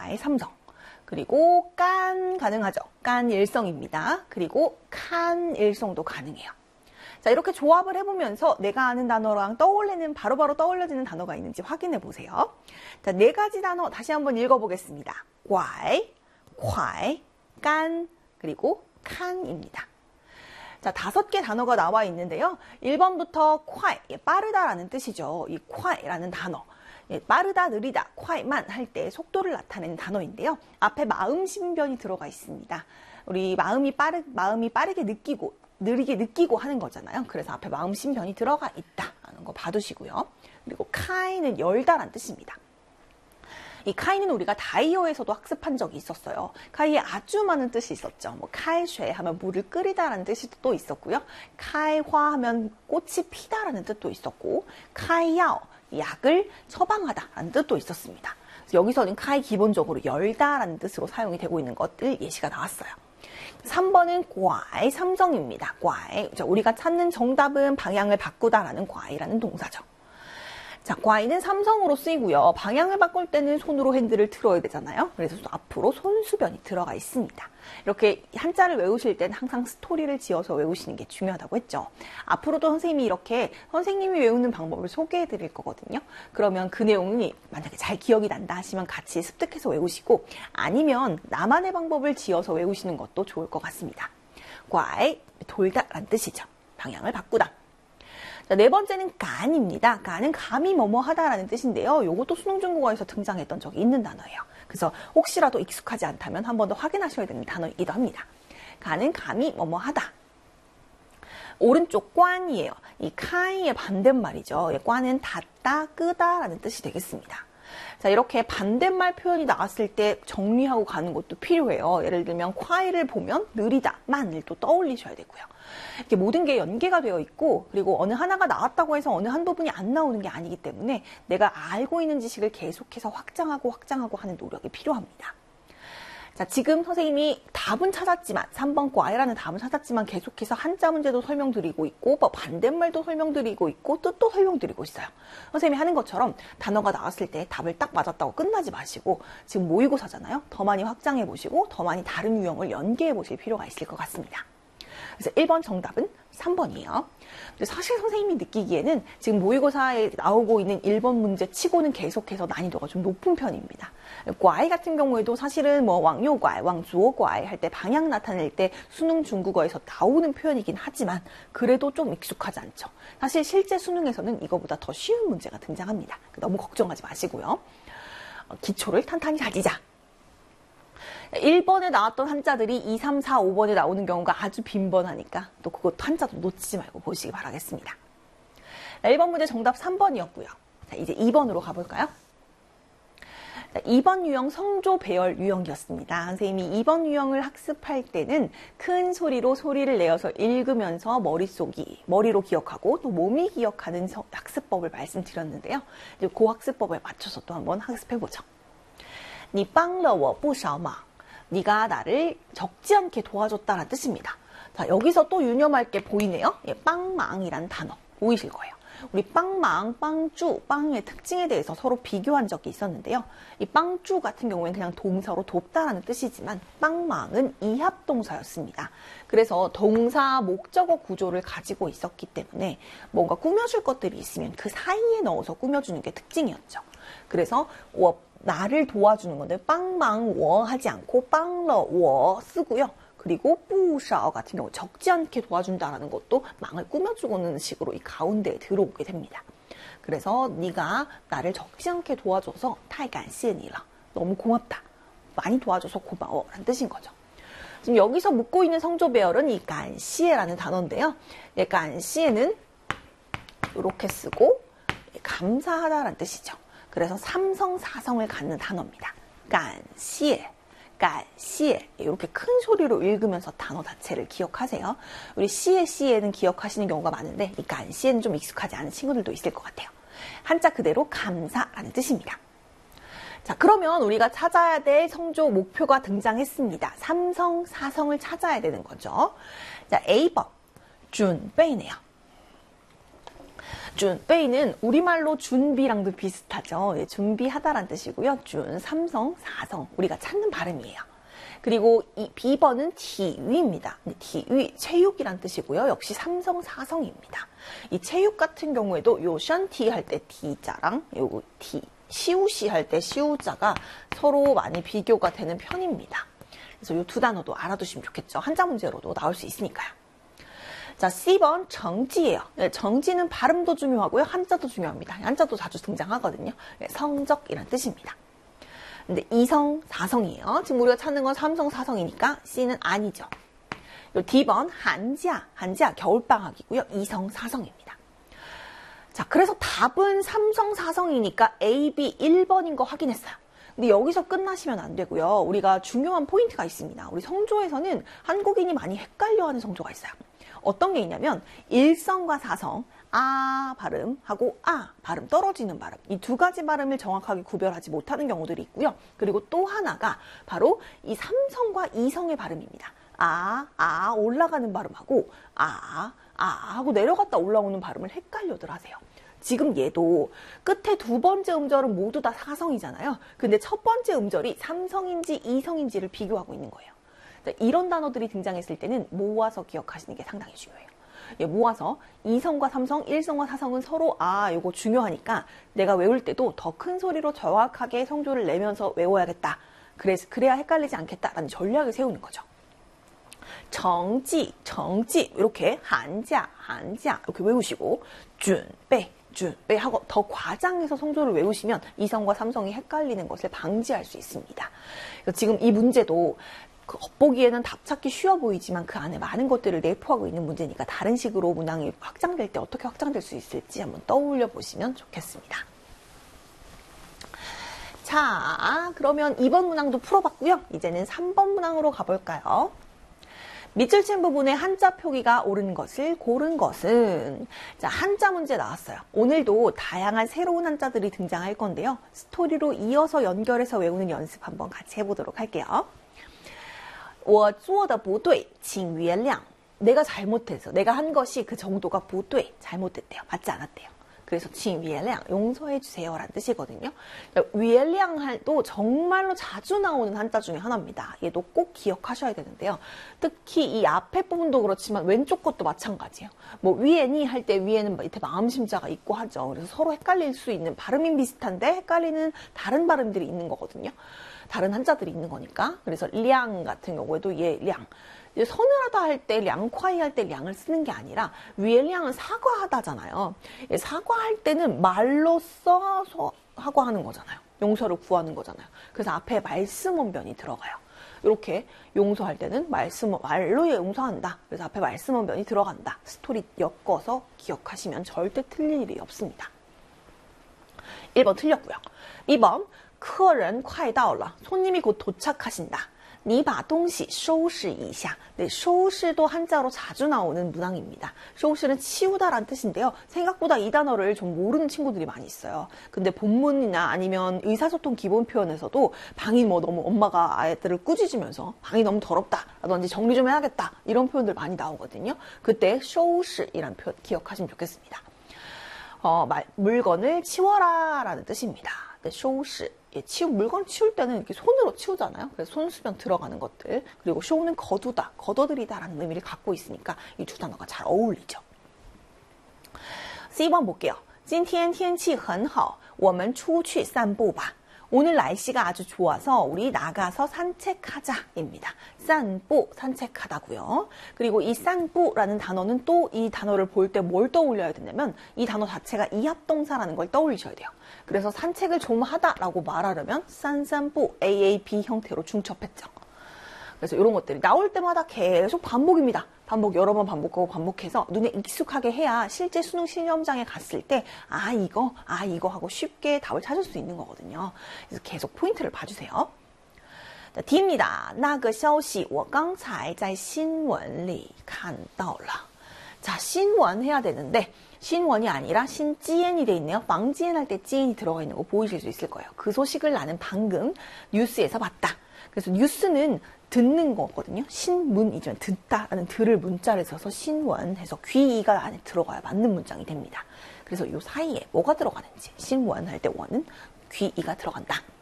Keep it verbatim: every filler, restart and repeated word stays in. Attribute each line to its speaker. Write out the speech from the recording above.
Speaker 1: 꽈이 삼성. 그리고 깐 가능하죠. 깐 일성입니다. 그리고 칸 일성도 가능해요. 자, 이렇게 조합을 해보면서 내가 아는 단어랑 떠올리는, 바로바로 떠올려지는 단어가 있는지 확인해 보세요. 자, 네 가지 단어 다시 한번 읽어보겠습니다. 꽈이, 콰이, 깐, 그리고 칸입니다. 자, 다섯 개 단어가 나와 있는데요. 일 번부터 콰이, 빠르다라는 뜻이죠. 이 콰이라는 단어. 빠르다, 느리다, 콰이만 할 때 속도를 나타내는 단어인데요. 앞에 마음 신변이 들어가 있습니다. 우리 마음이 빠르, 마음이 빠르게 느끼고, 느리게 느끼고 하는 거잖아요. 그래서 앞에 마음 신변이 들어가 있다라는 거 봐두시고요. 그리고 카이는 열다란 뜻입니다. 이 카이는 우리가 다이어에서도 학습한 적이 있었어요. 카이에 아주 많은 뜻이 있었죠. 뭐 카이쉐 하면 물을 끓이다라는 뜻이 또 있었고요. 카이화 하면 꽃이 피다라는 뜻도 있었고, 카이야오 약을 처방하다라는 뜻도 있었습니다. 그래서 여기서는 카이 기본적으로 열다라는 뜻으로 사용이 되고 있는 것들 예시가 나왔어요. 삼 번은 꽈이 삼성입니다. 꽈이. 우리가 찾는 정답은 방향을 바꾸다라는 꽈이라는 동사죠. 자, 꽈이는 삼성으로 쓰이고요. 방향을 바꿀 때는 손으로 핸들을 틀어야 되잖아요. 그래서 앞으로 손수변이 들어가 있습니다. 이렇게 한자를 외우실 때는 항상 스토리를 지어서 외우시는 게 중요하다고 했죠. 앞으로도 선생님이 이렇게 선생님이 외우는 방법을 소개해 드릴 거거든요. 그러면 그 내용이 만약에 잘 기억이 난다 하시면 같이 습득해서 외우시고, 아니면 나만의 방법을 지어서 외우시는 것도 좋을 것 같습니다. 꽈이, 돌다라는 뜻이죠. 방향을 바꾸다. 자, 네 번째는 간입니다. 간은 감히 뭐뭐 하다라는 뜻인데요. 이것도 수능 중국어에서 등장했던 적이 있는 단어예요. 그래서 혹시라도 익숙하지 않다면 한 번 더 확인하셔야 되는 단어이기도 합니다. 간은 감히 뭐뭐 하다. 오른쪽 꽌이에요. 이 카이의 반대말이죠. 꽌은 닫다, 끄다라는 뜻이 되겠습니다. 자, 이렇게 반대말 표현이 나왔을 때 정리하고 가는 것도 필요해요. 예를 들면 콰이를 보면 느리다, 만을 또 떠올리셔야 되고요. 이렇게 모든 게 연계가 되어 있고, 그리고 어느 하나가 나왔다고 해서 어느 한 부분이 안 나오는 게 아니기 때문에 내가 알고 있는 지식을 계속해서 확장하고 확장하고 하는 노력이 필요합니다. 자, 지금 선생님이 답은 찾았지만, 삼 번 꽈이라는 답은 찾았지만 계속해서 한자 문제도 설명드리고 있고, 뭐 반대말도 설명드리고 있고, 뜻도 설명드리고 있어요. 선생님이 하는 것처럼 단어가 나왔을 때 답을 딱 맞았다고 끝나지 마시고, 지금 모의고사잖아요. 더 많이 확장해 보시고, 더 많이 다른 유형을 연계해 보실 필요가 있을 것 같습니다. 그래서 일 번 정답은 삼 번이에요. 근데 사실 선생님이 느끼기에는 지금 모의고사에 나오고 있는 일 번 문제 치고는 계속해서 난이도가 좀 높은 편입니다. 꽈이 같은 경우에도 사실은 뭐 왕요꽈이, 왕주어꽈이 할 때 방향 나타낼 때 수능 중국어에서 나오는 표현이긴 하지만 그래도 좀 익숙하지 않죠. 사실 실제 수능에서는 이거보다 더 쉬운 문제가 등장합니다. 너무 걱정하지 마시고요. 기초를 탄탄히 다지자. 일 번에 나왔던 한자들이 이, 삼, 사, 오 번에 나오는 경우가 아주 빈번하니까 또 그것 한자도 놓치지 말고 보시기 바라겠습니다. 일 번 문제 정답 삼 번이었고요. 자, 이제 이 번으로 가볼까요? 자, 이 번 유형 성조 배열 유형이었습니다. 선생님이 이 번 유형을 학습할 때는 큰 소리로 소리를 내어서 읽으면서 머릿속이, 머리로 기억하고 또 몸이 기억하는 학습법을 말씀드렸는데요. 이제 그 학습법에 맞춰서 또 한번 학습해보죠. 你帮了我不少忙. 네가 나를 적지 않게 도와줬다라는 뜻입니다. 자, 여기서 또 유념할 게 보이네요. 예, 빵망이라는 단어 보이실 거예요. 우리 빵망, 빵쭈, 빵의 특징에 대해서 서로 비교한 적이 있었는데요. 이 빵쭈 같은 경우에는 그냥 동사로 돕다라는 뜻이지만 빵망은 이합동사였습니다. 그래서 동사 목적어 구조를 가지고 있었기 때문에 뭔가 꾸며줄 것들이 있으면 그 사이에 넣어서 꾸며주는 게 특징이었죠. 그래서 워 나를 도와주는 건데 빵망워 하지 않고 빵러워 쓰고요. 그리고 뿌샤오 같은 경우 적지 않게 도와준다라는 것도 망을 꾸며주는 식으로 이 가운데에 들어오게 됩니다. 그래서 네가 나를 적지 않게 도와줘서 타이간시엔이라 너무 고맙다. 많이 도와줘서 고마워 라는 뜻인 거죠. 지금 여기서 묻고 있는 성조 배열은 이 간시에라는 단어인데요. 이 간시에는 이렇게 쓰고 감사하다라는 뜻이죠. 그래서 삼성, 사성을 갖는 단어입니다. 간시에, 간시에 이렇게 큰 소리로 읽으면서 단어 자체를 기억하세요. 우리 시에, 시에는 기억하시는 경우가 많은데 이 간시에는 좀 익숙하지 않은 친구들도 있을 것 같아요. 한자 그대로 감사라는 뜻입니다. 자, 그러면 우리가 찾아야 될 성조 목표가 등장했습니다. 삼성, 사성을 찾아야 되는 거죠. 자, A 번 준비네요. 준비는 우리말로 준비랑도 비슷하죠. 예, 준비하다란 뜻이고요. 준, 삼성, 사성 우리가 찾는 발음이에요. 그리고 이 비번은体育입니다.体育, 체육이란 뜻이고요. 역시 삼성, 사성입니다. 이 체육 같은 경우에도 요 션티 할 때 T자랑 요 티, 시우시 할 때 시우자가 서로 많이 비교가 되는 편입니다. 그래서 요 두 단어도 알아두시면 좋겠죠. 한자 문제로도 나올 수 있으니까요. 자, 씨 번 정지예요. 네, 정지는 발음도 중요하고요. 한자도 중요합니다. 한자도 자주 등장하거든요. 네, 성적이란 뜻입니다. 근데 이성, 사성이에요. 지금 우리가 찾는 건 삼성, 사성이니까 C는 아니죠. 요 D번 한자, 한자 겨울방학이고요. 이성, 사성입니다. 자, 그래서 답은 삼성, 사성이니까 A, B 일 번인 거 확인했어요. 근데 여기서 끝나시면 안 되고요. 우리가 중요한 포인트가 있습니다. 우리 성조에서는 한국인이 많이 헷갈려하는 성조가 있어요. 어떤 게 있냐면 일성과 사성, 아 발음하고 아 발음 떨어지는 발음, 이 두 가지 발음을 정확하게 구별하지 못하는 경우들이 있고요. 그리고 또 하나가 바로 이 삼성과 이성의 발음입니다. 아, 아 올라가는 발음하고 아, 아 하고 내려갔다 올라오는 발음을 헷갈려들 하세요. 지금 얘도 끝에 두 번째 음절은 모두 다 사성이잖아요. 근데 첫 번째 음절이 삼성인지 이성인지를 비교하고 있는 거예요. 이런 단어들이 등장했을 때는 모아서 기억하시는 게 상당히 중요해요. 예, 모아서 이성과 삼성, 일성과 사성은 서로 아 요거 중요하니까 내가 외울 때도 더 큰 소리로 정확하게 성조를 내면서 외워야겠다. 그래서 그래야 헷갈리지 않겠다라는 전략을 세우는 거죠. 정지, 정지 이렇게 한자, 한자 이렇게 외우시고 준비, 준비 하고 더 과장해서 성조를 외우시면 이성과 삼성이 헷갈리는 것을 방지할 수 있습니다. 그래서 지금 이 문제도 그 겉보기에는 답 찾기 쉬워 보이지만 그 안에 많은 것들을 내포하고 있는 문제니까 다른 식으로 문항이 확장될 때 어떻게 확장될 수 있을지 한번 떠올려 보시면 좋겠습니다. 자, 그러면 이 번 문항도 풀어봤고요. 이제는 삼 번 문항으로 가볼까요? 밑줄 친 부분에 한자 표기가 옳은 것을 고른 것은 자 한자 문제 나왔어요. 오늘도 다양한 새로운 한자들이 등장할 건데요. 스토리로 이어서 연결해서 외우는 연습 한번 같이 해보도록 할게요. 我做的不对请原谅 내가 잘못해서 내가 한 것이 그 정도가 不对 잘못됐대요. 맞지 않았대요. 그래서 请原谅 용서해 주세요 라는 뜻이거든요. 原谅도 정말로 자주 나오는 한자 중에 하나입니다. 얘도 꼭 기억하셔야 되는데요. 특히 이 앞에 부분도 그렇지만 왼쪽 것도 마찬가지예요. 뭐 위에니 할 때 위에는 밑에 마음심자가 있고 하죠. 그래서 서로 헷갈릴 수 있는 발음이 비슷한데 헷갈리는 다른 발음들이 있는 거거든요. 다른 한자들이 있는 거니까. 그래서 량 같은 경우에도 얘 량. 서늘하다 할 때 량콰이 할 때 량을 쓰는 게 아니라 위에 량은 사과하다잖아요. 사과할 때는 말로 써서 하고 하는 거잖아요. 용서를 구하는 거잖아요. 그래서 앞에 말씀 원변이 들어가요. 이렇게 용서할 때는 말씀, 말로 용서한다. 그래서 앞에 말씀 원변이 들어간다. 스토리 엮어서 기억하시면 절대 틀릴 일이 없습니다. 일 번 틀렸고요. 이 번 客人快到了 손님이 곧 도착하신다. 你把东西收拾一下. 네, 收拾도 한자로 자주 나오는 문항입니다. 收拾는 치우다란 뜻인데요. 생각보다 이 단어를 좀 모르는 친구들이 많이 있어요. 근데 본문이나 아니면 의사소통 기본 표현에서도 방이 뭐 너무 엄마가 아이들을 꾸짖으면서 방이 너무 더럽다 라든지 정리 좀 해야겠다 이런 표현들 많이 나오거든요. 그때 收拾이란 표현 기억하시면 좋겠습니다. 어, 말, 물건을 치워라 라는 뜻입니다. 네, 收拾 예, 치우, 물건 치울 때는 이렇게 손으로 치우잖아요. 그래서 손수변 들어가는 것들. 그리고 쇼는 거두다, 걷어들이다 라는 의미를 갖고 있으니까 이 두 단어가 잘 어울리죠. 씨 번 볼게요. 今天天气很好我们出去散步吧 오늘 날씨가 아주 좋아서 우리 나가서 산책하자입니다. 산보, 산책하다고요. 그리고 이 산보라는 단어는 또 이 단어를 볼 때 뭘 떠올려야 되냐면 이 단어 자체가 이합동사라는 걸 떠올리셔야 돼요. 그래서 산책을 좀 하다라고 말하려면 산산보, 에이에이비 형태로 중첩했죠. 그래서 이런 것들이 나올 때마다 계속 반복입니다. 반복 여러 번 반복하고 반복해서 눈에 익숙하게 해야 실제 수능 시험장에 갔을 때 아 이거, 아 이거 하고 쉽게 답을 찾을 수 있는 거거든요. 그래서 계속 포인트를 봐주세요. 자, D입니다. 那个消息我刚才在新闻里看到了. 자, 신원 해야 되는데 신원이 아니라 신지엔이 돼 있네요. 방지엔 할 때 지엔이 들어가 있는 거 보이실 수 있을 거예요. 그 소식을 나는 방금 뉴스에서 봤다. 그래서 뉴스는 듣는 거거든요. 신문이지만 듣다라는 들을 문자를 써서 신원해서 귀이가 안에 들어가야 맞는 문장이 됩니다. 그래서 이 사이에 뭐가 들어가는지 신원 할 때 원은 귀이가 들어간다.